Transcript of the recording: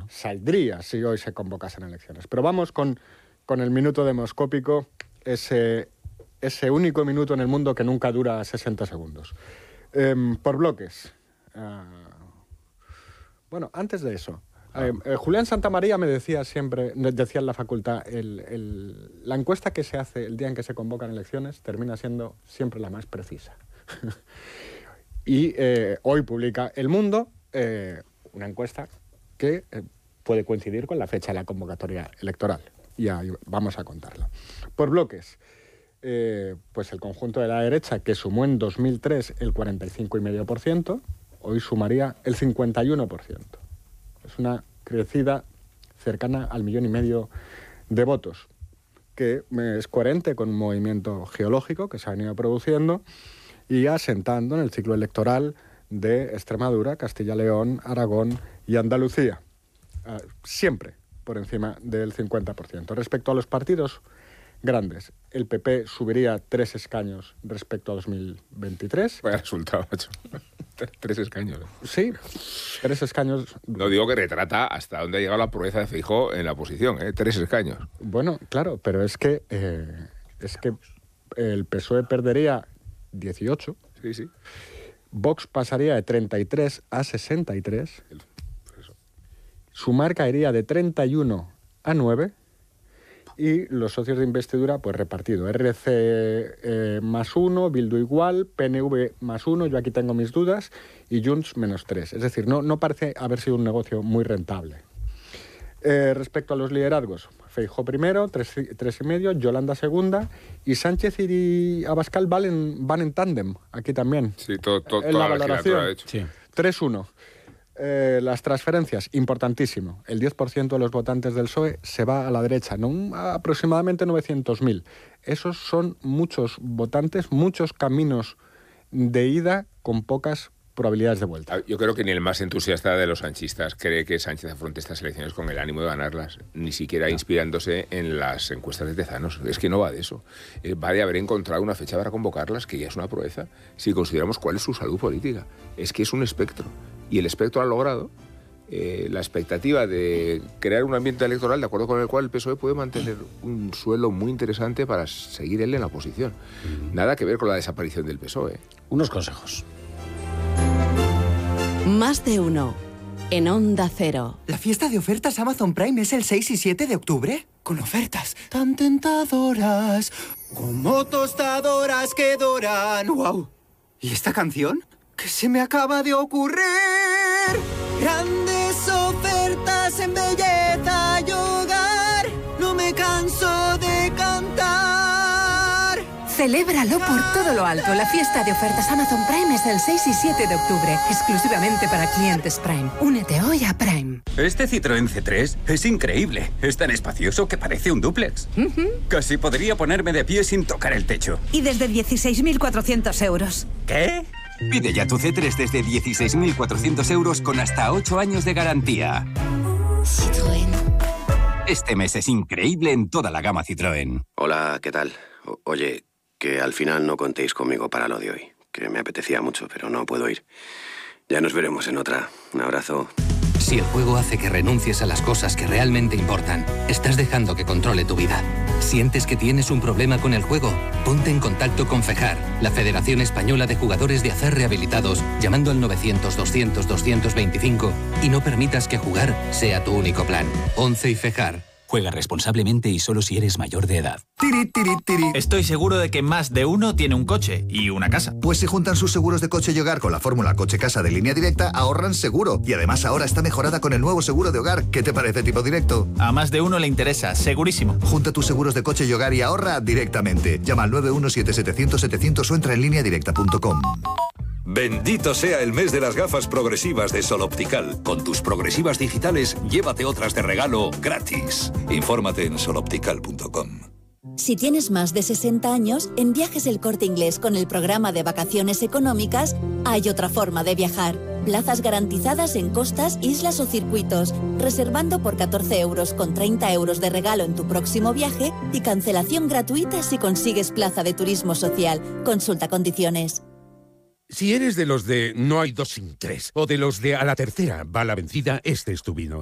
saldría si hoy se convocasen elecciones. Pero vamos con el minuto demoscópico, ese único minuto en el mundo que nunca dura 60 segundos. Por bloques. Bueno, antes de eso, Julián Santamaría me decía siempre, decía en la facultad, la encuesta que se hace el día en que se convocan elecciones termina siendo siempre la más precisa. Y hoy publica El Mundo una encuesta que puede coincidir con la fecha de la convocatoria electoral. Y ahí vamos a contarla. Por bloques, pues el conjunto de la derecha, que sumó en 2003 el 45,5%, hoy sumaría el 51%. Es una crecida cercana al 1,5 millones de votos, que es coherente con un movimiento geológico que se ha venido produciendo y asentando en el ciclo electoral de Extremadura, Castilla-León, Aragón y Andalucía. Siempre por encima del 50%. Respecto a los partidos grandes, el PP subiría 3 escaños respecto a 2023. Vaya resultado, macho. 3 escaños. Sí, 3 escaños. No digo que retrata hasta dónde ha llegado la proeza de Feijóo en la oposición, 3 escaños. Bueno, claro, pero es que el PSOE perdería 18. Sí. Vox pasaría de 33 a 63. Sumar caería de 31 a 9. Y los socios de investidura, pues repartido. RC más 1, Bildu igual, PNV más 1, yo aquí tengo mis dudas, y Junts menos 3. Es decir, no parece haber sido un negocio muy rentable. Respecto a los liderazgos, Feijóo primero, 3,5, Yolanda segunda, y Sánchez y Abascal van en tándem, aquí también. Sí, toda la la legislatura, de hecho. Sí. 3-1. Las transferencias, importantísimo. El 10% de los votantes del PSOE se va a la derecha, aproximadamente 900.000. Esos son muchos votantes, muchos caminos de ida con pocas probabilidades de vuelta. Yo creo que ni el más entusiasta de los sanchistas cree que Sánchez afronte estas elecciones con el ánimo de ganarlas, ni siquiera inspirándose en las encuestas de Tezanos. Es que no va de eso. Va de haber encontrado una fecha para convocarlas, que ya es una proeza, si consideramos cuál es su salud política. Es que es un espectro. Y el espectro ha logrado la expectativa de crear un ambiente electoral de acuerdo con el cual el PSOE puede mantener un suelo muy interesante para seguir él en la oposición. Nada que ver con la desaparición del PSOE. Unos consejos. Más de uno. En Onda Cero. ¿La fiesta de ofertas Amazon Prime es el 6 y 7 de octubre? Con ofertas tan tentadoras, como tostadoras que doran. ¡Wow! ¿Y esta canción? ¿Qué se me acaba de ocurrir? Grandes ofertas en belleza y hogar. No me canso de cantar. Celébralo por todo lo alto. La fiesta de ofertas Amazon Prime es el 6 y 7 de octubre. Exclusivamente para clientes Prime. Únete hoy a Prime. Este Citroën C3 es increíble. Es tan espacioso que parece un dúplex. Casi podría ponerme de pie sin tocar el techo. Y desde 16.400 euros. ¿Qué? Pide ya tu C3 desde 16.400 euros con hasta 8 años de garantía. Citroën. Este mes es increíble en toda la gama Citroën. Hola, ¿qué tal? Oye, que al final no contéis conmigo para lo de hoy. Que me apetecía mucho, pero no puedo ir. Ya nos veremos en otra. Un abrazo. Si el juego hace que renuncies a las cosas que realmente importan, estás dejando que controle tu vida. ¿Sientes que tienes un problema con el juego? Ponte en contacto con FEJAR, la Federación Española de Jugadores de Azar Rehabilitados, llamando al 900-200-225 y no permitas que jugar sea tu único plan. 11 y FEJAR. Juega responsablemente y solo si eres mayor de edad. Estoy seguro de que más de uno tiene un coche y una casa. Pues si juntan sus seguros de coche y hogar con la fórmula coche-casa de Línea Directa, ahorran seguro. Y además ahora está mejorada con el nuevo seguro de hogar. ¿Qué te parece, Tipo Directo? A más de uno le interesa, segurísimo. Junta tus seguros de coche y hogar y ahorra directamente. Llama al 917-700-700 o entra en lineadirecta.com. Bendito sea el mes de las gafas progresivas de Sol Optical. Con tus progresivas digitales, llévate otras de regalo gratis. Infórmate en soloptical.com. Si tienes más de 60 años, en Viajes El Corte Inglés con el programa de vacaciones económicas, hay otra forma de viajar. Plazas garantizadas en costas, islas o circuitos, reservando por 14 euros con 30 euros de regalo en tu próximo viaje y cancelación gratuita si consigues plaza de turismo social. Consulta condiciones. Si eres de los de no hay dos sin tres, o de los de a la tercera va la vencida, este es tu vino.